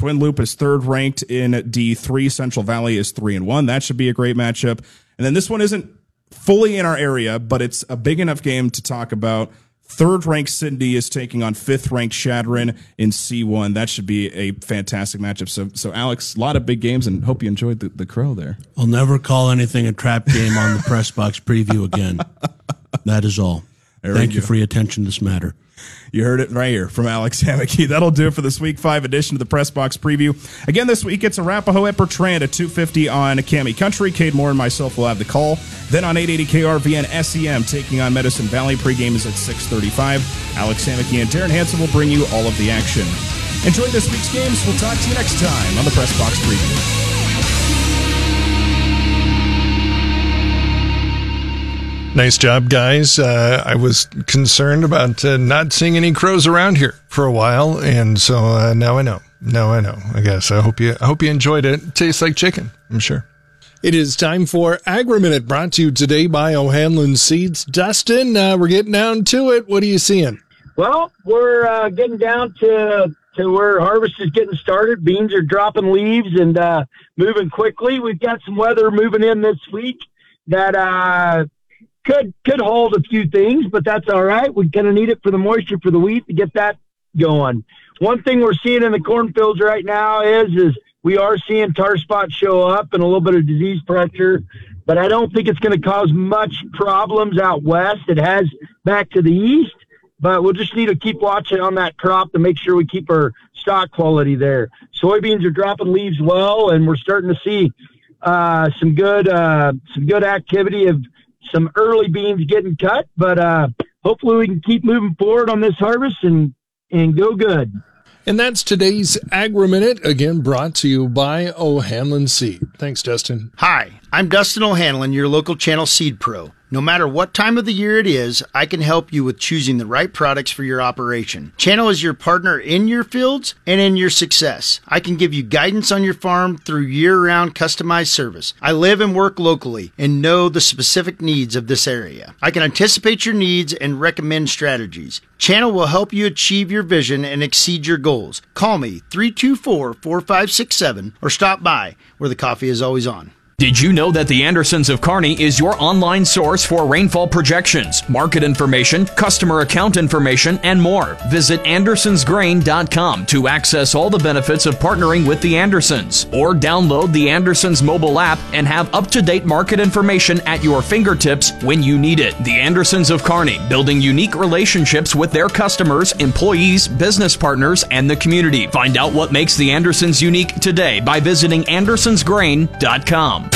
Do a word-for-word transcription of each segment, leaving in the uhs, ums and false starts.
Twin Loop is third ranked in D three. Central Valley is three and one. That should be a great matchup. And then this one isn't fully in our area, but it's a big enough game to talk about. Third-ranked Sidney is taking on fifth-ranked Chadron in C one. That should be a fantastic matchup. So, so Alex, a lot of big games, and hope you enjoyed the, the Crow there. I'll never call anything a trap game on the Press Box preview again. That is all. There Thank you for your attention to this matter. You heard it right here from Alex Hammocky. That'll do it for this Week five edition of the Press Box Preview. Again, this week it's Arapahoe at Bertrand at two fifty on Cami Country. Cade Moore and myself will have the call. Then on eight eighty K R V N, S E M taking on Medicine Valley. Pregame is at six thirty-five. Alex Hammocky and Darren Hansen will bring you all of the action. Enjoy this week's games. We'll talk to you next time on the Press Box Preview. Nice job, guys. Uh, I was concerned about uh, not seeing any crows around here for a while, and so uh, now I know. Now I know. I guess I hope you. I hope you enjoyed it. It tastes like chicken, I'm sure. It is time for Agri-Minute, brought to you today by O'Hanlon Seeds. Dustin, uh, we're getting down to it. What are you seeing? Well, we're uh, getting down to to where harvest is getting started. Beans are dropping leaves and uh, moving quickly. We've got some weather moving in this week that. Uh, Could could hold a few things, but that's all right. We kind of need it for the moisture for the wheat to get that going. One thing we're seeing in the cornfields right now is is we are seeing tar spots show up and a little bit of disease pressure, but I don't think it's going to cause much problems out west. It has back to the east, but we'll just need to keep watching on that crop to make sure we keep our stock quality there. Soybeans are dropping leaves well, and we're starting to see uh, some good uh, some good activity of some early beans getting cut, but uh, hopefully we can keep moving forward on this harvest and, and go good. And that's today's Agri-Minute, again brought to you by O'Hanlon Seed. Thanks, Dustin. Hi, I'm Dustin O'Hanlon, your local channel seed pro. No matter what time of the year it is, I can help you with choosing the right products for your operation. Channel is your partner in your fields and in your success. I can give you guidance on your farm through year-round customized service. I live and work locally and know the specific needs of this area. I can anticipate your needs and recommend strategies. Channel will help you achieve your vision and exceed your goals. Call me three two four, four five six seven or stop by where the coffee is always on. Did you know that the Andersons of Kearney is your online source for rainfall projections, market information, customer account information, and more? Visit Andersons Grain dot com to access all the benefits of partnering with the Andersons, or download the Andersons mobile app and have up-to-date market information at your fingertips when you need it. The Andersons of Kearney, building unique relationships with their customers, employees, business partners, and the community. Find out what makes the Andersons unique today by visiting Andersons Grain dot com.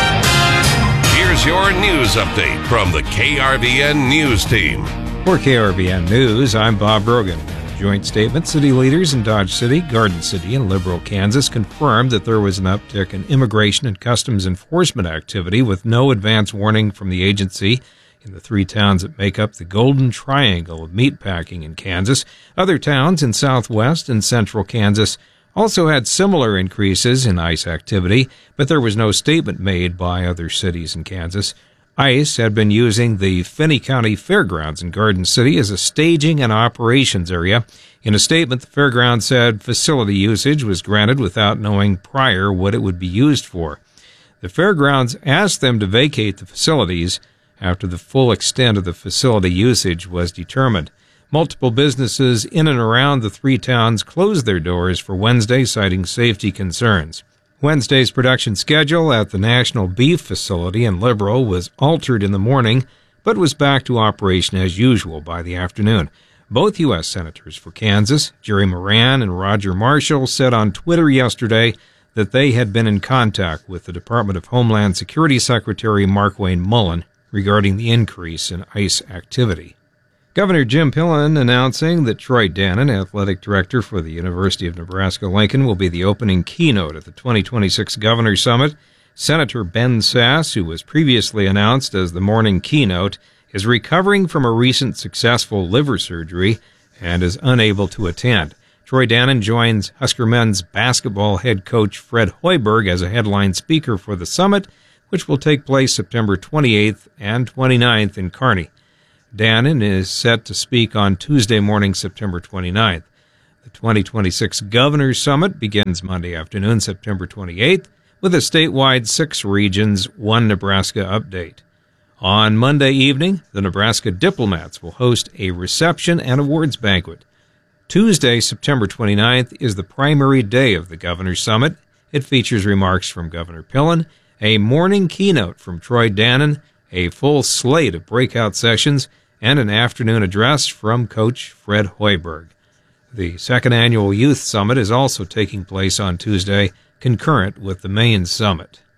Here's your news update from the K R V N News Team. For K R V N News, I'm Bob Brogan. In a joint statement, city leaders in Dodge City, Garden City, and Liberal, Kansas confirmed that there was an uptick in immigration and customs enforcement activity with no advance warning from the agency in the three towns that make up the Golden Triangle of meatpacking in Kansas. Other towns in southwest and central Kansas also had similar increases in ICE activity, but there was no statement made by other cities in Kansas. ICE had been using the Finney County Fairgrounds in Garden City as a staging and operations area. In a statement, the fairground said facility usage was granted without knowing prior what it would be used for. The fairgrounds asked them to vacate the facilities after the full extent of the facility usage was determined. Multiple businesses in and around the three towns closed their doors for Wednesday, citing safety concerns. Wednesday's production schedule at the National Beef Facility in Liberal was altered in the morning, but was back to operation as usual by the afternoon. Both U S Senators for Kansas, Jerry Moran and Roger Marshall, said on Twitter yesterday that they had been in contact with the Department of Homeland Security Secretary Markwayne Mullen regarding the increase in ICE activity. Governor Jim Pillen announcing that Troy Dannon, athletic director for the University of Nebraska-Lincoln, will be the opening keynote at the twenty twenty-six Governor Summit. Senator Ben Sasse, who was previously announced as the morning keynote, is recovering from a recent successful liver surgery and is unable to attend. Troy Dannon joins Husker men's basketball head coach Fred Hoiberg as a headline speaker for the summit, which will take place September twenty-eighth and twenty-ninth in Kearney. Dannon is set to speak on Tuesday morning, September twenty-ninth. The twenty twenty-six Governor's Summit begins Monday afternoon, September twenty-eighth, with a statewide six regions, one Nebraska update. On Monday evening, the Nebraska diplomats will host a reception and awards banquet. Tuesday, September twenty-ninth, is the primary day of the Governor's Summit. It features remarks from Governor Pillen, a morning keynote from Troy Dannon, a full slate of breakout sessions, and an afternoon address from Coach Fred Hoiberg. The second annual Youth Summit is also taking place on Tuesday, concurrent with the main summit.